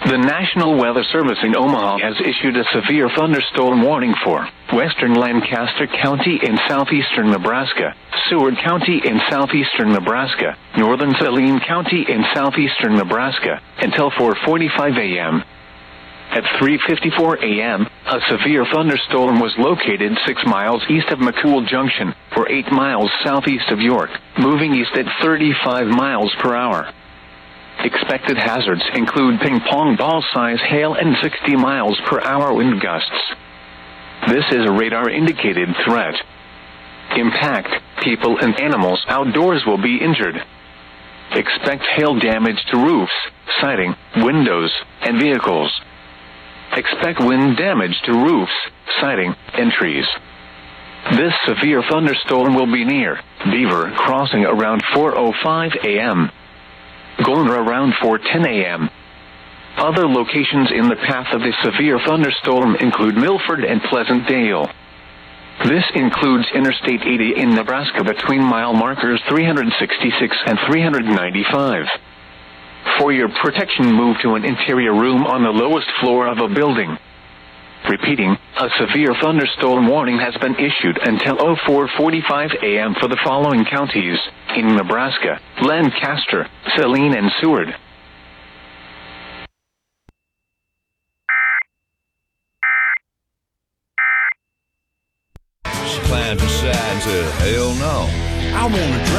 The National Weather Service in Omaha has issued a severe thunderstorm warning for western Lancaster County in southeastern Nebraska, Seward County in southeastern Nebraska, northern Saline County in southeastern Nebraska, until 4:45 a.m. At 3:54 a.m., a severe thunderstorm was located 6 miles east of McCool Junction, or 8 miles southeast of York, moving east at 35 miles per hour. Expected hazards include ping-pong ball-size hail and 60 miles per hour wind gusts. This is a radar-indicated threat. Impact, people and animals outdoors will be injured. Expect hail damage to roofs, siding, windows, and vehicles. Expect wind damage to roofs, siding, and trees. This severe thunderstorm will be near Beaver Crossing around 4:05 a.m. Golner around 4:10 a.m. Other locations in the path of the severe thunderstorm include Milford and Pleasant Dale. This includes Interstate 80 in Nebraska between mile markers 366 and 395. For your protection, move to an interior room on the lowest floor of a building. Repeating, a severe thunderstorm warning has been issued until 4:45 a.m. for the following counties in Nebraska: Lancaster, Saline, and Seward. Climb inside and said, hell no. I want to